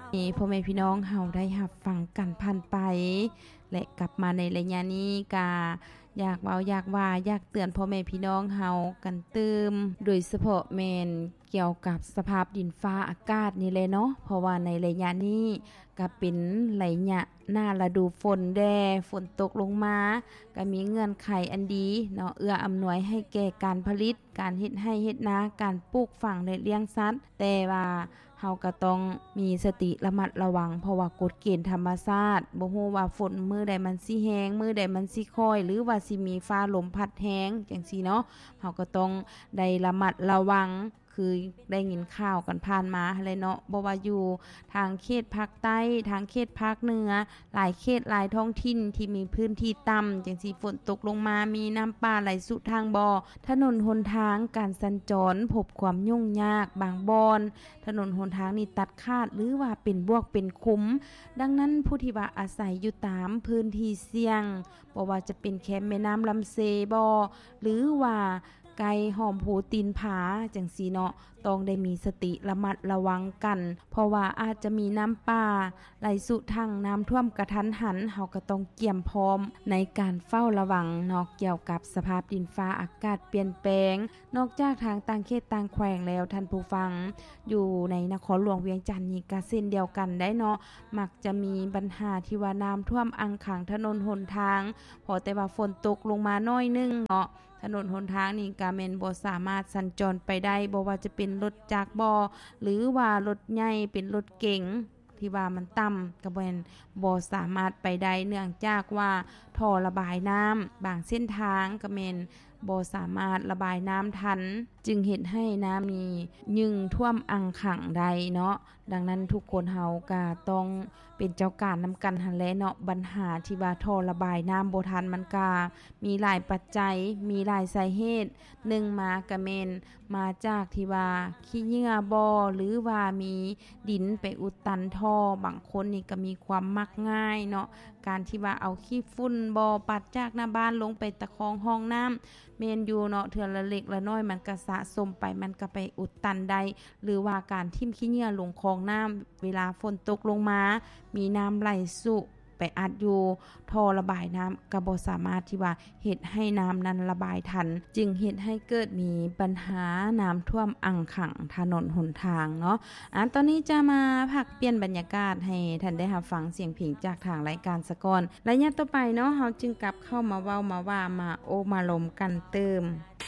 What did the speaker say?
นี่พ่อแม่พี่น้องเฮาได้รับฟังกันผ่านไปและกลับมาในระยะนี้กาอยากเว้าอยากว่าอยากเตือนพ่อแม่พี่น้องเฮากันตืมโดยเฉพาะแม่นเกี่ยวกับสภาพดินฟ้าอากาศนี่แหละเนาะเพราะว่าในระยะนี้ก็เป็นระยะหน้าฤดูฝนแดฝนตกลงมาก็มีเงื่อนไขอันดีเนาะเอื้ออำนวยให้แก่การผลิตการเฮ็ดไร่เฮ็ดนาการปลูกฝังและเลี้ยงสัตว์แต่ว่าเฮาก็ต้องมีสติระมัดระวังเพราะว่ากฎเกณฑ์ธรรมชาติบ่ฮู้ว่าฝนมื้อใดมันสิแฮงมื้อใดมันสิค่อยหรือว่าสิมีฟ้าลมพัดแฮงจังซี่เนาะเฮาก็ต้องได้ระมัดระวังคือได้ยินข่าวกันผ่านมาเลยเนาะบ่ว่าอยู่ทางเขตภาคใต้ทางเขตภาคเหนือหลายเขตหลายท้องถิ่นที่มีพื้นที่ต่ำจังซี่ฝนตกลงมามีน้ำป่าไหลสู่ทางบ่อถนนหนทางการสัญจรพบความยุ่งยากบางบ่อนถนนหนทางนี่ตัดขาดหรือว่าเป็นบวกเป็นคุมดังนั้นผู้ที่ว่าอาศัยอยู่ตามพื้นที่เสี่ยงบ่ว่าจะเป็นแคมแม่น้ำลำเซบ่หรือว่าไกลหอมหูตีนผาจังซี่เนาะต้องได้มีสติระมัดระวังกันเพราะว่าอาจจะมีน้ำป่าไหลสู่ทางน้ำท่วมกระทันหันเฮาก็ต้องเตรียมพร้อมในการเฝ้าระวังเนาะเกี่ยวกับสภาพดินฟ้าอากาศเปลี่ยนแปลงนอกจากทางต่างเขตต่างแขวงแล้วท่านผู้ฟังอยู่ในนครหลวงเวียงจันทน์นี่ก็เช่นเดียวกันได้เนาะมักจะมีปัญหาที่ว่าน้ำท่วมอังขังถนนหนทางพอแต่ว่าฝนตกลงมาน้อยนึงเนาะถนนหนทางนี่ก็แม่นบ่สามารถสัญจรไปได้บ่ว่าจะเป็นรถจักรบ่หรือว่ารถใหญ่เป็นรถเก๋งที่ว่ามันต่ำก็บ่สามารถไปได้เนื่องจากว่าท่อระบายน้ำบางเส้นทางก็แม่นบ่สามารถระบายน้ำทันจึงเฮ็ดให้น้ำมียึงท่วมอังขังได้เนาะดังนั้นทุกคนเฮาก็ต้องเป็นเจ้าการนำกันหั่นแหละเนาะปัญหาที่ว่าท่อระบายน้ำบ่ทันมันก็มีหลายปัจจัยมีหลายสาเหตุ1มาก็แม่นมาจากที่ว่าขี้เหงื่อบ่หรือว่ามีดินไปอุดตันท่อบางคนนี่ก็มีความมักง่ายเนาะการที่ว่าเอาขี้ฝุ่นบ่ปัดจากหน้าบ้านลงไปตะคองห้องน้ำแม่นอยู่เนาะเทื่อละเล็กละน้อยมันก็สะสมไปมันก็ไปอุดตันได้หรือว่าการทิ่มขี้เหงื่อลงคลองน้ำเวลาฝนตกลงมามีน้ำไหลสู่ไปอัดอยู่ท่อระบายน้ำก็บ่สามารถที่ว่าเฮ็ดให้น้ำนั้นระบายทันจึงเฮ็ดให้เกิดมีปัญหาน้ำท่วมอังขังถนนหนทางเนาะตอนนี้จะมาพักเปลี่ยนบรรยากาศให้ท่านได้รับฟังเสียงเพลงจากทางรายการสะก่อนระยะต่อไปเนาะเฮาจึงกลับเข้ามาเว้ามาว่ามาโอมาลมกันเติม